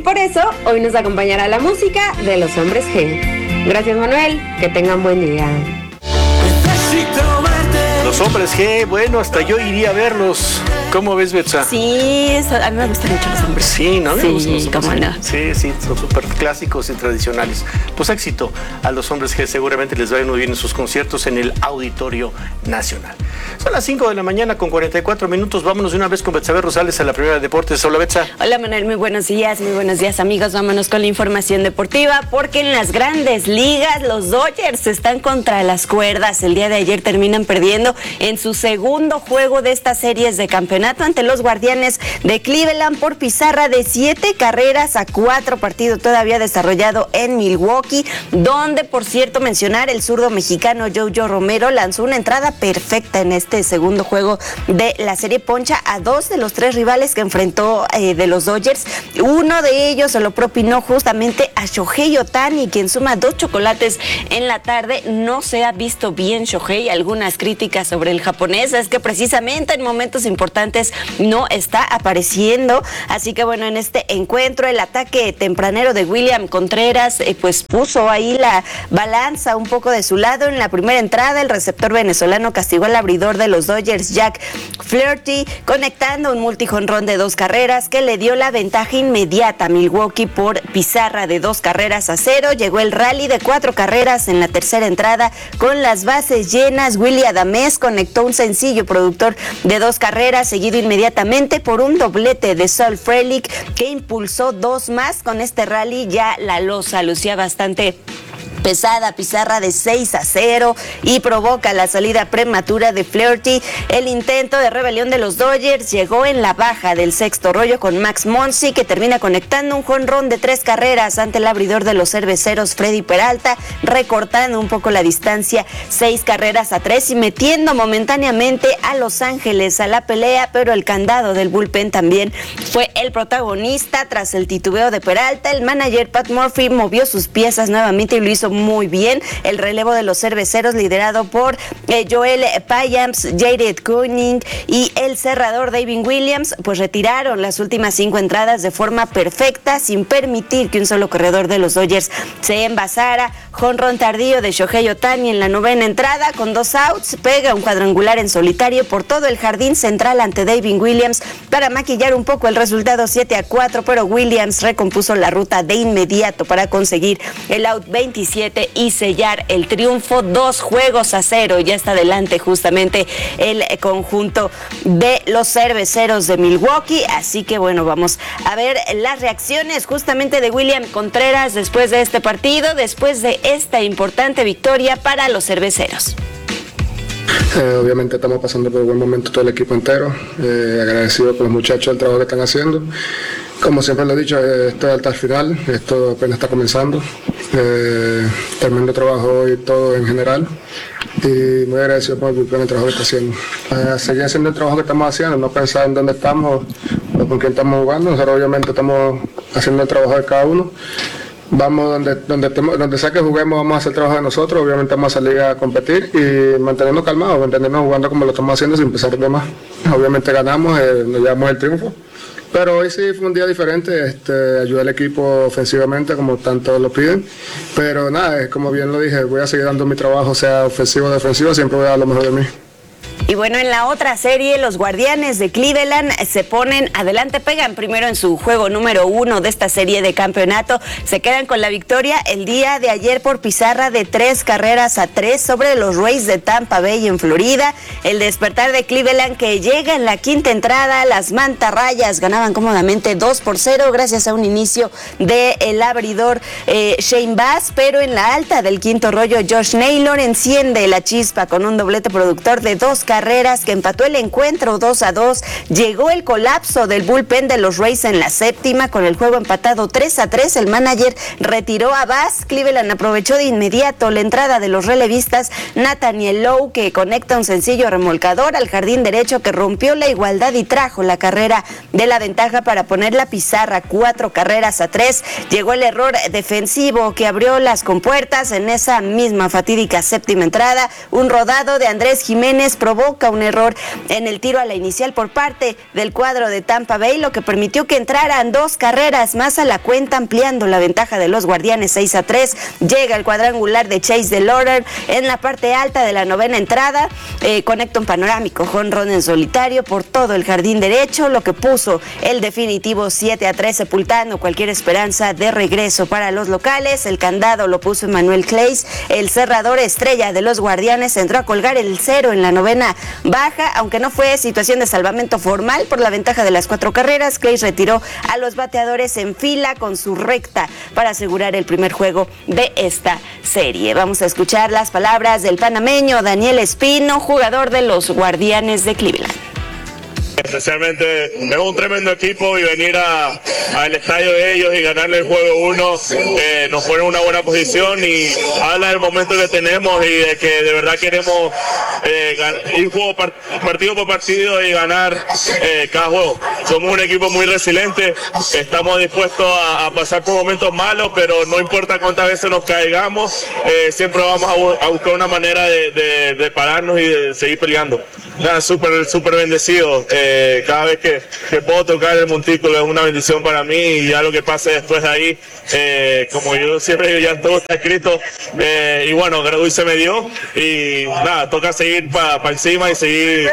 por eso hoy nos acompañará la música de los Hombres G. Gracias, Manuel, que tengan buen día. Los Hombres G, bueno, hasta yo iría a verlos. ¿Cómo ves, Betsa? Sí, a mí me gustan mucho los hombres. Sí, ¿no? Sí, cómo no. Sí, son súper clásicos y tradicionales. Pues éxito a los Hombres G, seguramente les va a ir muy bien en sus conciertos en el Auditorio Nacional. Son las 5 de la mañana con 44 minutos. Vámonos de una vez con Betsabe Rosales a la Primera de Deportes. Hola, Betsa. Hola, Manuel, muy buenos días, amigos. Vámonos con la información deportiva, porque en las grandes ligas los Dodgers están contra las cuerdas. El día de ayer terminan perdiendo en su segundo juego de estas series de campeonato ante los Guardianes de Cleveland por pizarra de 7-4, partido todavía desarrollado en Milwaukee, donde, por cierto, mencionar el zurdo mexicano Jojo Romero lanzó una entrada perfecta en este segundo juego de la serie. Poncha a 2 de los 3 rivales que enfrentó de los Dodgers. Uno de ellos se lo propinó justamente a Shohei Ohtani, quien suma 2 chocolates en la tarde. No se ha visto bien Shohei. Algunas críticas sobre el japonés es que precisamente en momentos importantes no está apareciendo. Así que bueno, en este encuentro el ataque tempranero de William Contreras pues puso ahí la balanza un poco de su lado. En la primera entrada el receptor venezolano castigó al abridor de los Dodgers, Jack Flaherty, conectando un multijonrón de 2 carreras que le dio la ventaja inmediata a Milwaukee por pizarra de 2-0. Llegó el rally de 4 carreras en la tercera entrada con las bases llenas. Willy Adames conectó un sencillo productor de 2 carreras, seguido inmediatamente por un doblete de Saul Frelick, que impulsó 2 más. Con este rally ya la losa lucía bastante pesada, pizarra de 6-0, y provoca la salida prematura de Flaherty. El intento de rebelión de los Dodgers llegó en la baja del sexto rollo con Max Muncy, que termina conectando un jonrón de 3 carreras ante el abridor de los cerveceros, Freddy Peralta, recortando un poco la distancia, 6-3, y metiendo momentáneamente a Los Ángeles a la pelea, pero el candado del bullpen también fue el protagonista. Tras el titubeo de Peralta, el manager Pat Murphy movió sus piezas nuevamente y lo hizo muy bien. El relevo de los cerveceros, liderado por Joel Payamps, Jared Koenig y el cerrador David Williams, pues retiraron las últimas 5 entradas de forma perfecta, sin permitir que un solo corredor de los Dodgers se envasara. Jonrón tardío de Shohei Ohtani en la 9ª entrada, con 2 outs, pega un cuadrangular en solitario por todo el jardín central ante David Williams para maquillar un poco el resultado 7-4, pero Williams recompuso la ruta de inmediato para conseguir el out 27 y sellar el triunfo. 2-0. Ya está adelante justamente el conjunto de los cerveceros de Milwaukee. Así que bueno, vamos a ver las reacciones justamente de William Contreras después de este partido, después de esta importante victoria para los cerveceros. Obviamente estamos pasando por un buen momento todo el equipo entero, agradecido por los muchachos el trabajo que están haciendo. Como siempre lo he dicho, esto es hasta el final, esto apenas está comenzando. Tremendo trabajo y todo en general, y muy agradecido por el trabajo que está haciendo. Seguir haciendo el trabajo que estamos haciendo, no pensar en dónde estamos o con quién estamos jugando. Nosotros obviamente estamos haciendo el trabajo de cada uno. Vamos donde sea que juguemos, vamos a hacer el trabajo de nosotros. Obviamente vamos a salir a competir y mantenernos calmados, mantenernos jugando como lo estamos haciendo sin pensar de más. Obviamente ganamos, nos llevamos el triunfo. Pero hoy sí fue un día diferente, ayudé al equipo ofensivamente como tanto lo piden, pero nada, como bien lo dije, voy a seguir dando mi trabajo, sea ofensivo o defensivo, siempre voy a dar lo mejor de mí. Y bueno, en la otra serie, los Guardianes de Cleveland se ponen adelante, pegan primero en su juego número 1 de esta serie de campeonato. Se quedan con la victoria el día de ayer por pizarra de 3-3 sobre los Rays de Tampa Bay en Florida. El despertar de Cleveland, que llega en la 5ª entrada. Las mantarrayas ganaban cómodamente 2-0 gracias a un inicio del abridor Shane Baz, pero en la alta del 5º rollo, Josh Naylor enciende la chispa con un doblete productor de 2 carreras que empató el encuentro 2-2. Llegó el colapso del bullpen de los Rays en la 7ª, con el juego empatado 3-3. El manager retiró a Baz. Cleveland aprovechó de inmediato la entrada de los relevistas Nathaniel Lowe, que conecta un sencillo remolcador al jardín derecho que rompió la igualdad y trajo la carrera de la ventaja para poner la pizarra 4-3. Llegó el error defensivo que abrió las compuertas en esa misma fatídica 7ª entrada. Un rodado de Andrés Jiménez probó provoca un error en el tiro a la inicial por parte del cuadro de Tampa Bay, lo que permitió que entraran 2 carreras más a la cuenta, ampliando la ventaja de los Guardianes 6-3. Llega el cuadrangular de Chase DeLauder en la parte alta de la 9ª entrada, conecta un panorámico jonrón en solitario por todo el jardín derecho, lo que puso el definitivo 7-3, sepultando cualquier esperanza de regreso para los locales. El candado lo puso Emmanuel Clays, el cerrador estrella de los Guardianes, entró a colgar el 0 en la 9ª baja, aunque no fue situación de salvamento formal por la ventaja de las 4 carreras. Clays retiró a los bateadores en fila con su recta para asegurar el primer juego de esta serie. Vamos a escuchar las palabras del panameño Daniel Espino, jugador de los Guardianes de Cleveland. Especialmente es un tremendo equipo y venir al estadio de ellos y ganarle el juego 1 nos pone en una buena posición y habla del momento que tenemos y de que de verdad queremos ir partido por partido y ganar cada juego. Somos un equipo muy resiliente, estamos dispuestos a pasar por momentos malos, pero no importa cuántas veces nos caigamos, siempre vamos a buscar una manera de pararnos y de seguir peleando. Nada, súper bendecido. Cada vez que puedo tocar el montículo es una bendición para mí y ya lo que pase después de ahí, como yo siempre digo, ya todo está escrito y bueno, hoy se me dio y nada, toca seguir para encima y seguir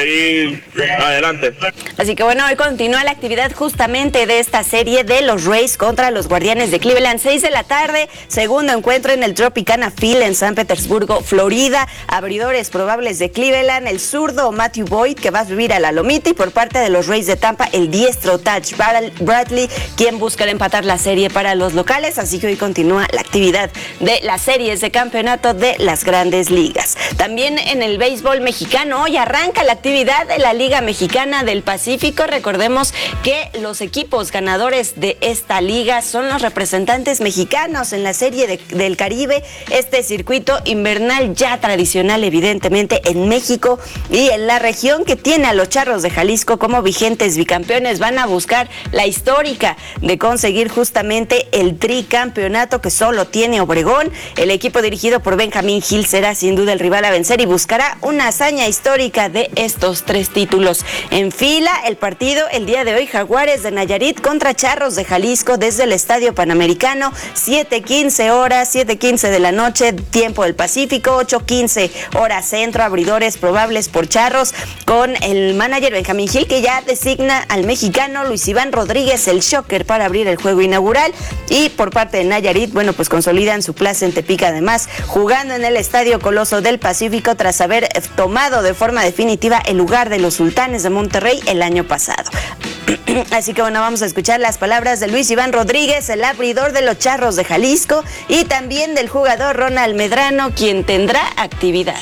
adelante. Así que bueno, hoy continúa la actividad justamente de esta serie de los Rays contra los Guardianes de Cleveland, 6 de la tarde, segundo encuentro en el Tropicana Field en San Petersburgo, Florida. Abridores probables de Cleveland, el zurdo Matthew Boyd, que va a subir a la lomita, y por parte de los Rays de Tampa, el diestro Taj Bradley, quien busca empatar la serie para los locales. Así que hoy continúa la actividad de las series de campeonato de las Grandes Ligas. También en el béisbol mexicano, hoy arranca la actividad de la Liga Mexicana del Pacífico. Recordemos que los equipos ganadores de esta liga son los representantes mexicanos en la Serie del Caribe, este circuito invernal ya tradicional evidentemente en México y en la región, que tiene a los Charros de Jalisco como vigentes bicampeones. Van a buscar la histórica de conseguir justamente el tricampeonato que solo tiene Obregón. El equipo dirigido por Benjamín Gil será sin duda el rival a vencer y buscará una hazaña histórica de estos 3 títulos en fila. El partido el día de hoy, Jaguares de Nayarit contra Charros de Jalisco desde el Estadio Panamericano, 7:15 horas, 7:15 de la noche, tiempo del Pacífico, 8:15 horas centro. Abridores probables por Charros, con el manager Benjamín Gil, que ya designa al mexicano Luis Iván Rodríguez, el shocker, para abrir el juego inaugural. Y por parte de Nayarit, bueno, pues consolidan su plaza en Tepic, además jugando en el Estadio Coloso del Pacífico tras haber tomado de forma definitiva el lugar de los Sultanes de Monterrey el año pasado. Así que bueno, vamos a escuchar las palabras de Luis Iván Rodríguez, el abridor de los Charros de Jalisco, y también del jugador Ronald Medrano, quien tendrá actividad.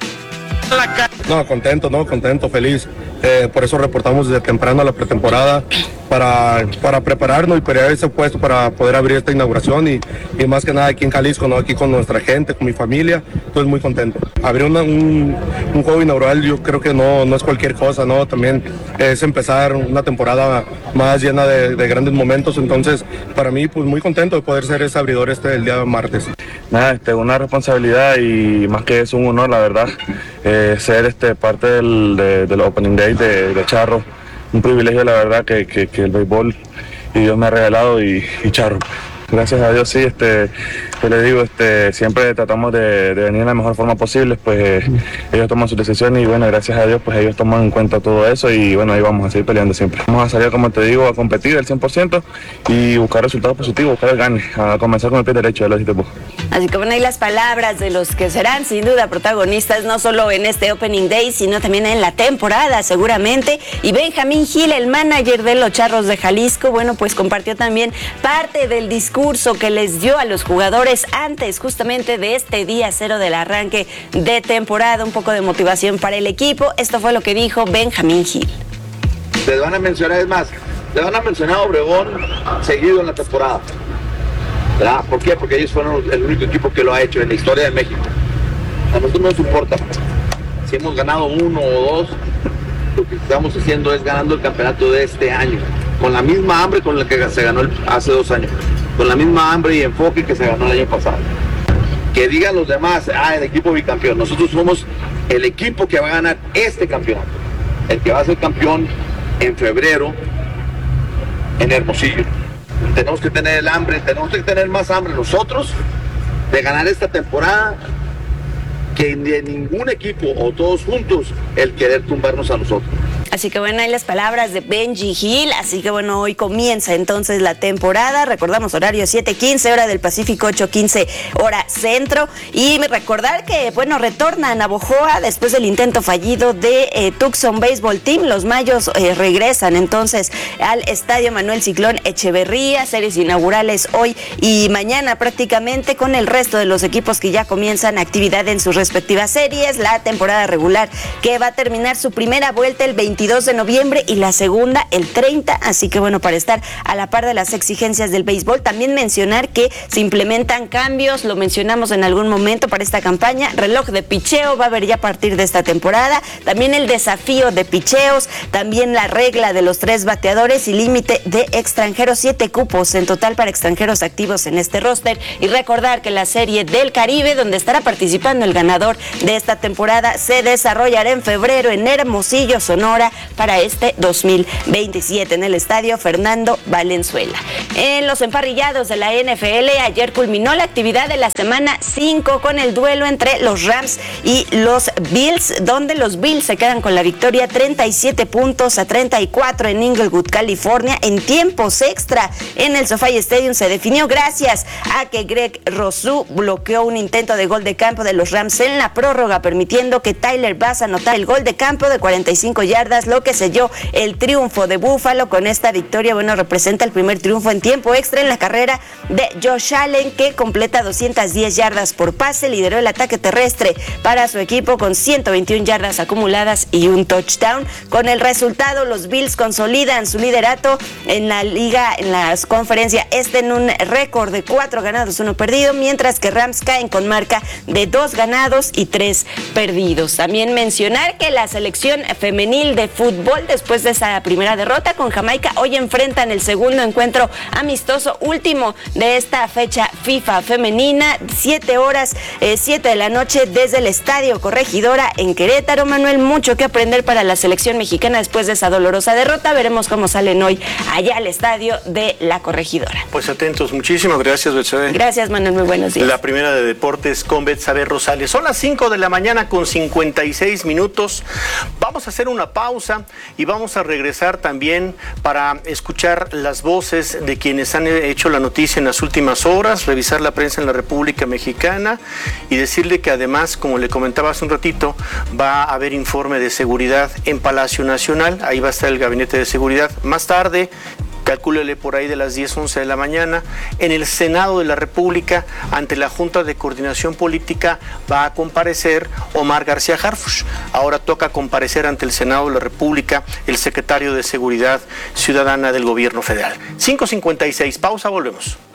Contento, feliz. Por eso reportamos desde temprano a la pretemporada para prepararnos y pelear ese puesto para poder abrir esta inauguración y más que nada aquí en Jalisco, ¿no? Aquí con nuestra gente, con mi familia, estoy muy contento. Abrir un juego inaugural yo creo que no es cualquier cosa, ¿no? También es empezar una temporada más llena de grandes momentos, entonces para mí pues muy contento de poder ser ese abridor el día martes. Nada, una responsabilidad y más que es un honor, la verdad, ser parte del Opening Day de Charro. Un privilegio, la verdad, que el béisbol y Dios me ha regalado y Charro. Gracias a Dios, sí, yo le digo, siempre tratamos de venir de la mejor forma posible, pues ellos toman sus decisiones y bueno, gracias a Dios, pues ellos toman en cuenta todo eso y bueno, ahí vamos a seguir peleando siempre. Vamos a salir, como te digo, a competir al 100% y buscar resultados positivos, buscar el gane, a comenzar con el pie derecho, ya lo dijiste vos. Así que bueno, ahí las palabras de los que serán sin duda protagonistas, no solo en este Opening Day, sino también en la temporada seguramente. Y Benjamín Gil, el manager de los Charros de Jalisco, bueno, pues compartió también parte del discurso que les dio a los jugadores antes justamente de este día 0 del arranque de temporada, un poco de motivación para el equipo. Esto fue lo que dijo Benjamín Gil. Les van a mencionar, es más, les van a mencionar a Obregón seguido en la temporada, ¿verdad? ¿Por qué? Porque ellos fueron el único equipo que lo ha hecho en la historia de México. A nosotros no nos importa si hemos ganado 1 o 2, lo que estamos haciendo es ganando el campeonato de este año, con la misma hambre con la que se ganó hace 2 años, con la misma hambre y enfoque que se ganó el año pasado. Que digan los demás, el equipo bicampeón, nosotros somos el equipo que va a ganar este campeonato, el que va a ser campeón en febrero en Hermosillo. Tenemos que tener el hambre, tenemos que tener más hambre nosotros de ganar esta temporada que de ningún equipo o todos juntos el querer tumbarnos a nosotros. Así que bueno, hay las palabras de Benji Gil. Así que bueno, hoy comienza entonces la temporada. Recordamos horario 7:15, hora del Pacífico, 8:15, hora centro. Y recordar que bueno, retorna a Navojoa después del intento fallido de Tucson Baseball Team. Los mayos regresan entonces al Estadio Manuel Ciclón Echeverría. Series inaugurales hoy y mañana prácticamente, con el resto de los equipos que ya comienzan actividad en sus respectivas series. La temporada regular que va a terminar su primera vuelta el 22 de noviembre y la segunda el 30, así que bueno, para estar a la par de las exigencias del béisbol. También mencionar que se implementan cambios, lo mencionamos en algún momento para esta campaña. Reloj de picheo va a haber ya a partir de esta temporada, también el desafío de picheos, también la regla de los 3 bateadores y límite de extranjeros, 7 cupos en total para extranjeros activos en este roster. Y recordar que la Serie del Caribe, donde estará participando el ganador de esta temporada, se desarrollará en febrero en Hermosillo, Sonora, para este 2027 en el Estadio Fernando Valenzuela. En los emparrillados de la NFL, ayer culminó la actividad de la semana 5 con el duelo entre los Rams y los Bills, donde los Bills se quedan con la victoria 37-34 en Inglewood, California, en tiempos extra. En el SoFi Stadium se definió gracias a que Greg Rousseau bloqueó un intento de gol de campo de los Rams en la prórroga, permitiendo que Tyler Bass anotara el gol de campo de 45 yardas, lo que selló el triunfo de Buffalo. Con esta victoria, bueno, representa el primer triunfo en tiempo extra en la carrera de Josh Allen, que completa 210 yardas por pase, lideró el ataque terrestre para su equipo con 121 yardas acumuladas y un touchdown. Con el resultado, los Bills consolidan su liderato en la liga, en la conferencia este, en un récord de 4 ganados, 1 perdido, mientras que Rams caen con marca de 2 ganados y 3 perdidos. También mencionar que la selección femenil de fútbol, después de esa primera derrota con Jamaica, hoy enfrentan el segundo encuentro amistoso último de esta fecha FIFA femenina, 7 de la noche desde el Estadio Corregidora en Querétaro. Manuel, mucho que aprender para la selección mexicana después de esa dolorosa derrota. Veremos cómo salen hoy allá al estadio de la Corregidora. Pues atentos, muchísimas gracias, Betsabe. Gracias, Manuel, muy buenos días. La primera de deportes con Betsabe Rosales. Son las 5 de la mañana con 56 minutos. Vamos a hacer una pausa y vamos a regresar también para escuchar las voces de quienes han hecho la noticia en las últimas horas, revisar la prensa en la República Mexicana y decirle que además, como le comentaba hace un ratito, va a haber informe de seguridad en Palacio Nacional. Ahí va a estar el Gabinete de Seguridad. Más tarde, calcúlele por ahí de las 10, 11 de la mañana, en el Senado de la República, ante la Junta de Coordinación Política, va a comparecer Omar García Harfuch. Ahora toca comparecer ante el Senado de la República el secretario de Seguridad Ciudadana del Gobierno Federal. 5:56, pausa, volvemos.